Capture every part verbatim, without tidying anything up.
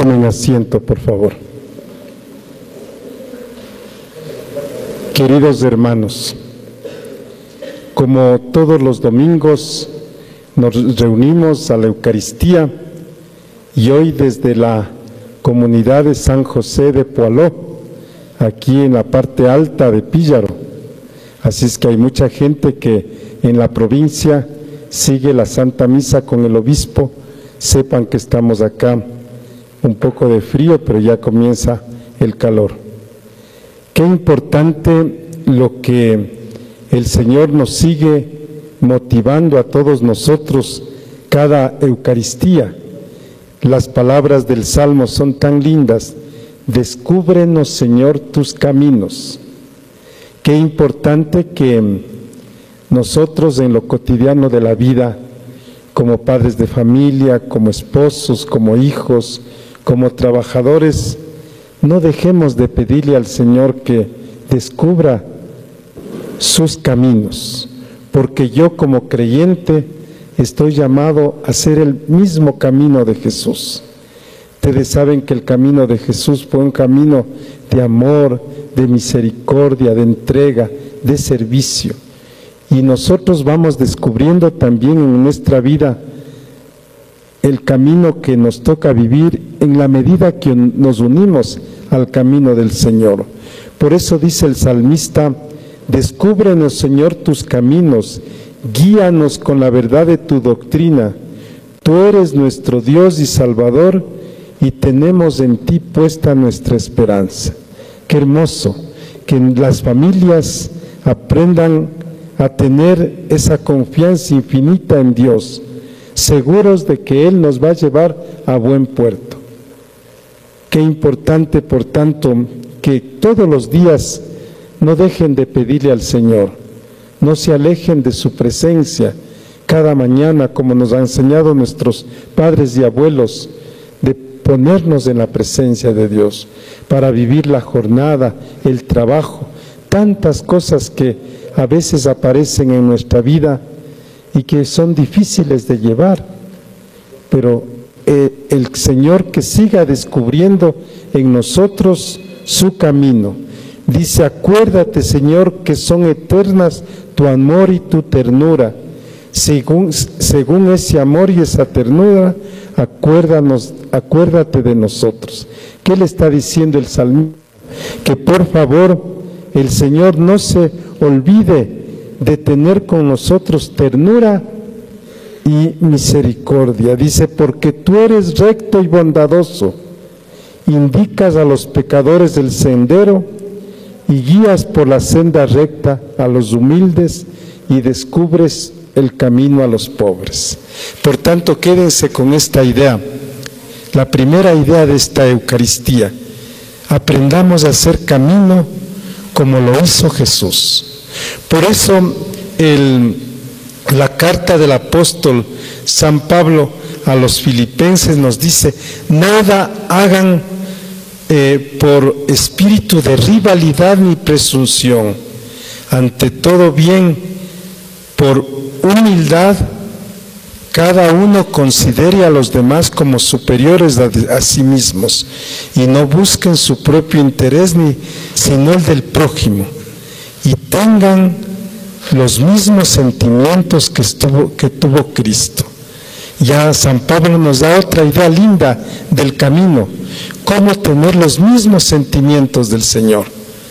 Tomen asiento, por favor. Queridos hermanos, como todos los domingos nos reunimos a la Eucaristía y hoy desde la comunidad de San José de Poaló, aquí en la parte alta de Píllaro. Así es que hay mucha gente que en la provincia sigue la Santa Misa con el obispo. Sepan que estamos acá un poco de frío, pero ya comienza el calor. Qué importante lo que el Señor nos sigue motivando a todos nosotros cada Eucaristía. Las palabras del Salmo son tan lindas. Descúbrenos, Señor, tus caminos. Qué importante que nosotros en lo cotidiano de la vida, como padres de familia, como esposos, como hijos, como trabajadores, no dejemos de pedirle al Señor que descubra sus caminos, porque yo como creyente estoy llamado a hacer el mismo camino de Jesús. Ustedes saben que el camino de Jesús fue un camino de amor, de misericordia, de entrega, de servicio. Y nosotros vamos descubriendo también en nuestra vida el camino que nos toca vivir en la medida que nos unimos al camino del Señor. Por eso dice el salmista: descúbrenos, Señor, tus caminos, guíanos con la verdad de tu doctrina. Tú eres nuestro Dios y Salvador, y tenemos en ti puesta nuestra esperanza. Qué hermoso que las familias aprendan a tener esa confianza infinita en Dios, seguros de que Él nos va a llevar a buen puerto. Qué importante, por tanto, que todos los días no dejen de pedirle al Señor, no se alejen de su presencia cada mañana, como nos han enseñado nuestros padres y abuelos, de ponernos en la presencia de Dios para vivir la jornada, el trabajo, tantas cosas que a veces aparecen en nuestra vida y que son difíciles de llevar, pero eh, el Señor que siga descubriendo en nosotros su camino. Dice: acuérdate, Señor, que son eternas tu amor y tu ternura. Según, según ese amor y esa ternura, acuérdanos, acuérdate de nosotros. ¿Qué le está diciendo el salmista? Que por favor el Señor no se olvide de tener con nosotros ternura y misericordia. Dice: porque tú eres recto y bondadoso, indicas a los pecadores el sendero y guías por la senda recta a los humildes y descubres el camino a los pobres. Por tanto, quédense con esta idea, la primera idea de esta Eucaristía: aprendamos a hacer camino como lo hizo Jesús. Por eso el, la carta del apóstol San Pablo a los filipenses nos dice: nada hagan eh, por espíritu de rivalidad ni presunción, ante todo bien, por humildad, cada uno considere a los demás como superiores a, a sí mismos, y no busquen su propio interés, ni, sino el del prójimo, y tengan los mismos sentimientos que, estuvo, que tuvo Cristo. Ya San Pablo nos da otra idea linda del camino, cómo tener los mismos sentimientos del Señor.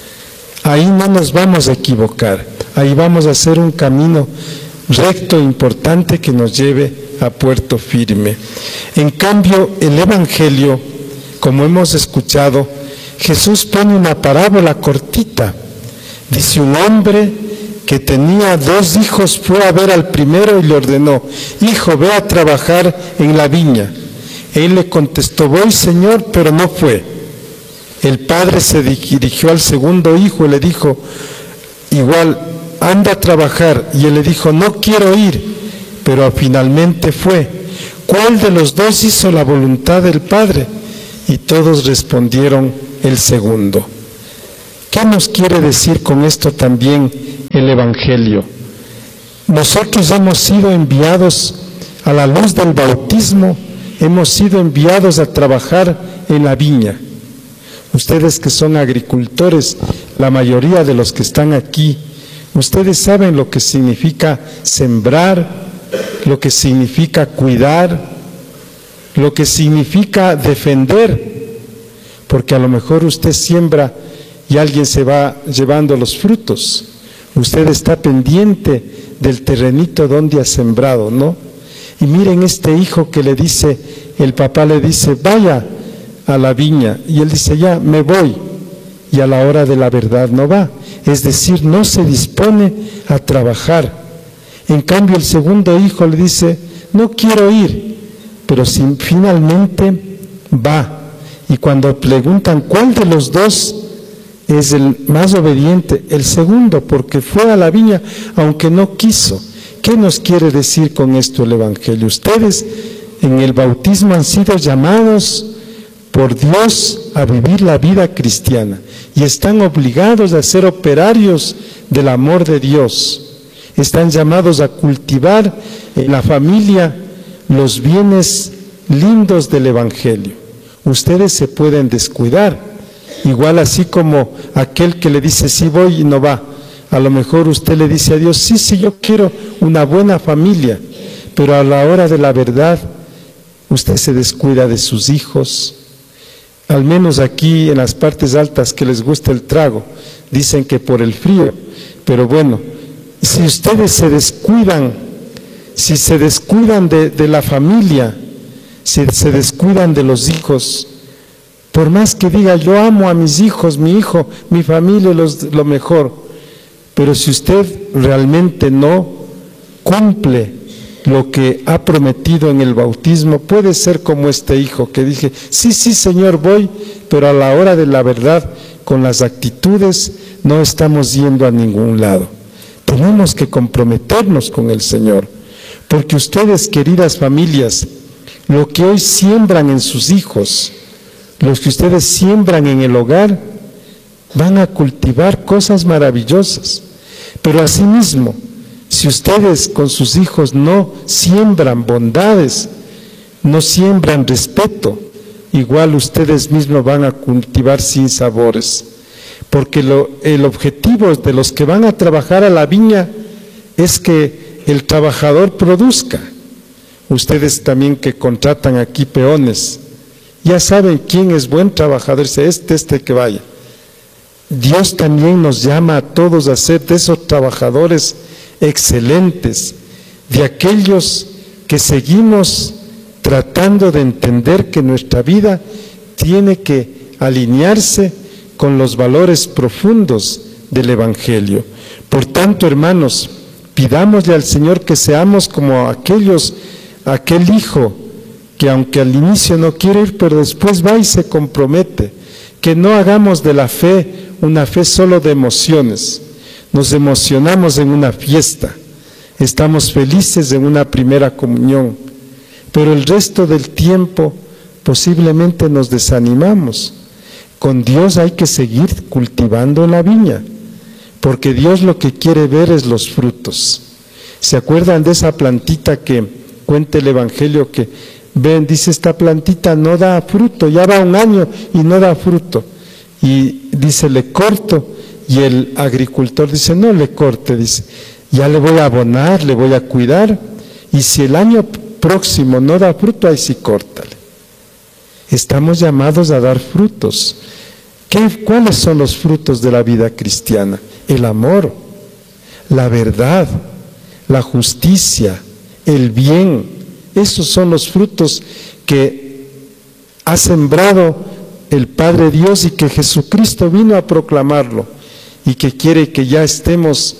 Ahí no nos vamos a equivocar, ahí vamos a hacer un camino recto, importante, que nos lleve a puerto firme. En cambio, el Evangelio, como hemos escuchado, Jesús pone una parábola cortita. Dice: un hombre que tenía dos hijos fue a ver al primero y le ordenó: hijo, ve a trabajar en la viña. Él le contestó: voy, Señor, pero no fue. El padre se dirigió al segundo hijo y le dijo igual: anda a trabajar. Y él le dijo: no quiero ir, pero finalmente fue. ¿Cuál de los dos hizo la voluntad del Padre? Y todos respondieron: el segundo. ¿Qué nos quiere decir con esto también el Evangelio? Nosotros hemos sido enviados a la luz del bautismo hemos sido enviados a trabajar en la viña. Ustedes que son agricultores, la mayoría de los que están aquí, ustedes saben lo que significa sembrar, lo que significa cuidar, lo que significa defender, porque a lo mejor usted siembra y alguien se va llevando los frutos. Usted está pendiente del terrenito donde ha sembrado, ¿no? Y miren este hijo que le dice, el papá le dice, vaya a la viña, y él dice, ya, me voy, y a la hora de la verdad no va, es decir, no se dispone a trabajar. En cambio el segundo hijo le dice, no quiero ir, pero si, finalmente va, y cuando preguntan cuál de los dos es el más obediente, el segundo, porque fue a la viña aunque no quiso. ¿Qué nos quiere decir con esto el Evangelio? Ustedes en el bautismo han sido llamados por Dios a vivir la vida cristiana y están obligados a ser operarios del amor de Dios. Están llamados a cultivar en la familia los bienes lindos del Evangelio. Ustedes se pueden descuidar, igual así como aquel que le dice sí voy y no va. A lo mejor usted le dice a Dios, sí, sí, yo quiero una buena familia, pero a la hora de la verdad usted se descuida de sus hijos. Al menos aquí en las partes altas que les gusta el trago, dicen que por el frío, pero bueno, si ustedes se descuidan, si se descuidan de, de la familia, si se descuidan de los hijos, por más que diga yo amo a mis hijos, mi hijo, mi familia, los, lo mejor, pero si usted realmente no cumple lo que ha prometido en el bautismo, puede ser como este hijo que dije, sí, sí, Señor, voy, pero a la hora de la verdad, con las actitudes, no estamos yendo a ningún lado. Tenemos que comprometernos con el Señor, porque ustedes, queridas familias, lo que hoy siembran en sus hijos, los que ustedes siembran en el hogar, van a cultivar cosas maravillosas. Pero asimismo, si ustedes con sus hijos no siembran bondades, no siembran respeto, igual ustedes mismos van a cultivar sinsabores. Porque lo, el objetivo de los que van a trabajar a la viña es que el trabajador produzca. Ustedes también que contratan aquí peones, ya saben quién es buen trabajador, dice este, este que vaya. Dios también nos llama a todos a ser de esos trabajadores excelentes, de aquellos que seguimos tratando de entender que nuestra vida tiene que alinearse con los valores profundos del Evangelio. Por tanto, hermanos, pidámosle al Señor que seamos como aquellos, aquel hijo que aunque al inicio no quiere ir, pero después va y se compromete, que no hagamos de la fe una fe solo de emociones. Nos emocionamos en una fiesta, estamos felices en una primera comunión, pero el resto del tiempo posiblemente nos desanimamos. Con Dios hay que seguir cultivando la viña, porque Dios lo que quiere ver es los frutos. ¿Se acuerdan de esa plantita que cuenta el Evangelio que ven, dice esta plantita no da fruto, ya va un año y no da fruto? Y dice, le corto, y el agricultor dice, no le corte, dice, ya le voy a abonar, le voy a cuidar, y si el año próximo no da fruto, ahí sí córtale. Estamos llamados a dar frutos. ¿Qué, ¿Cuáles son los frutos de la vida cristiana? El amor, la verdad, la justicia, el bien. Esos son los frutos que ha sembrado el Padre Dios y que Jesucristo vino a proclamarlo y que quiere que ya estemos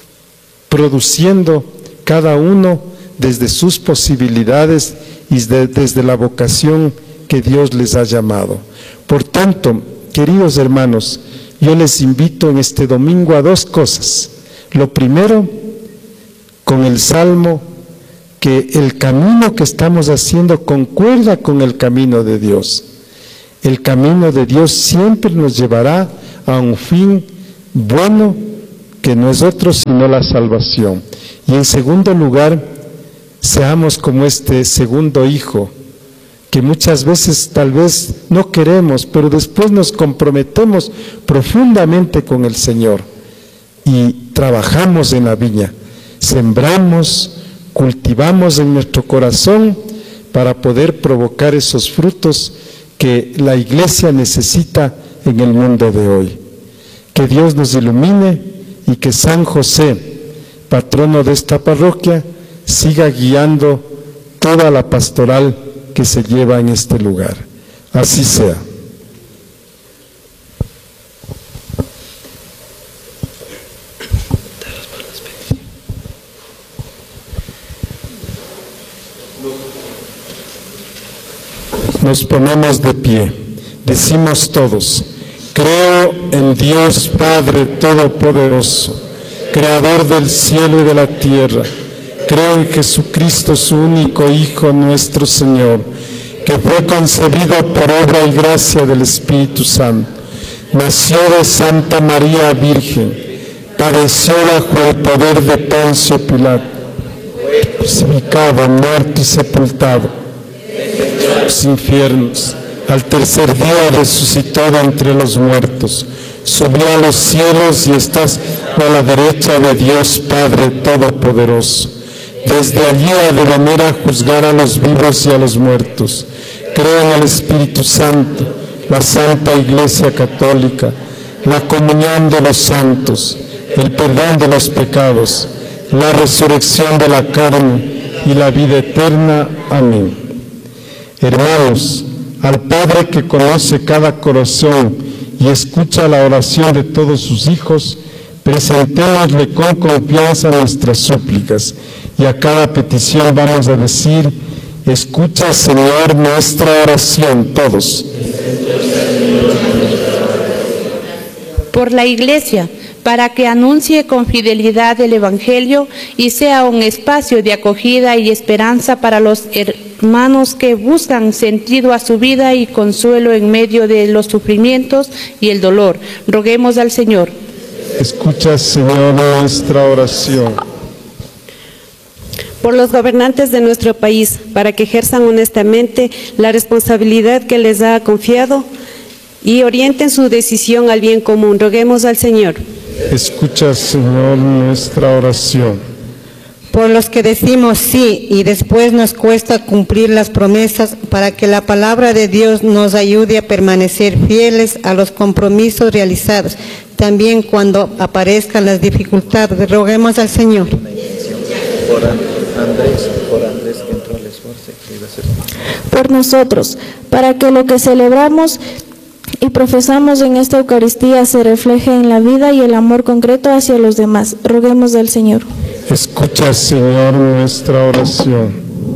produciendo cada uno desde sus posibilidades y de, desde la vocación que Dios les ha llamado. Por tanto, queridos hermanos, yo les invito en este domingo a dos cosas. Lo primero, con el Salmo, que el camino que estamos haciendo concuerda con el camino de Dios. El camino de Dios siempre nos llevará a un fin bueno que no es otro sino la salvación. Y en segundo lugar, seamos como este segundo hijo que muchas veces tal vez no queremos, pero después nos comprometemos profundamente con el Señor y trabajamos en la viña, sembramos, cultivamos en nuestro corazón para poder provocar esos frutos que la Iglesia necesita en el mundo de hoy. Que Dios nos ilumine y que San José, patrono de esta parroquia, siga guiando toda la pastoral que se lleva en este lugar. Así sea. Nos ponemos de pie, decimos todos: creo en Dios Padre Todopoderoso, Creador del cielo y de la tierra. Creo en Jesucristo, su único Hijo, nuestro Señor, que fue concebido por obra y gracia del Espíritu Santo. Nació de Santa María Virgen, padeció bajo el poder de Poncio Pilato, crucificado, muerto y sepultado, los infiernos. Al tercer día resucitó de entre los muertos, subió a los cielos y está a la derecha de Dios Padre Todopoderoso. Desde allí ha de venir a juzgar a los vivos y a los muertos. Creo en el Espíritu Santo, la Santa Iglesia Católica, la comunión de los santos, el perdón de los pecados, la resurrección de la carne y la vida eterna. Amén. Hermanos, al Padre que conoce cada corazón y escucha la oración de todos sus hijos, presentémosle con confianza nuestras súplicas, y a cada petición vamos a decir: escucha, Señor, nuestra oración. Todos. Por la Iglesia, para que anuncie con fidelidad el Evangelio y sea un espacio de acogida y esperanza para los hermanos que buscan sentido a su vida y consuelo en medio de los sufrimientos y el dolor. Roguemos al Señor. Escucha, Señor, nuestra oración. Por los gobernantes de nuestro país, para que ejerzan honestamente la responsabilidad que les ha confiado y orienten su decisión al bien común. Roguemos al Señor. Escucha, Señor, nuestra oración. Por los que decimos sí y después nos cuesta cumplir las promesas, para que la palabra de Dios nos ayude a permanecer fieles a los compromisos realizados, también cuando aparezcan las dificultades. Roguemos al Señor. Por Andrés, por Andrés que entró al esfuerzo, que iba a ser. Por nosotros, para que lo que celebramos y profesamos en esta Eucaristía se refleje en la vida y el amor concreto hacia los demás. Roguemos al Señor. Escucha, Señor, nuestra oración.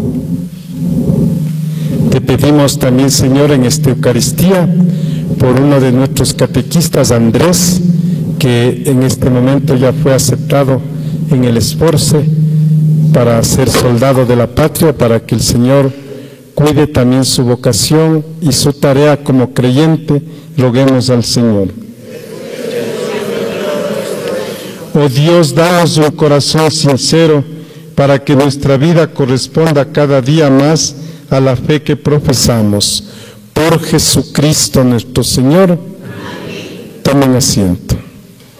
Te pedimos también, Señor, en esta Eucaristía, por uno de nuestros catequistas, Andrés, que en este momento ya fue aceptado en el esfuerzo para ser soldado de la patria, para que el Señor cuide también su vocación y su tarea como creyente. Roguemos al Señor. Oh Dios, danos un corazón sincero para que nuestra vida corresponda cada día más a la fe que profesamos. Por Jesucristo nuestro Señor. Tomen asiento.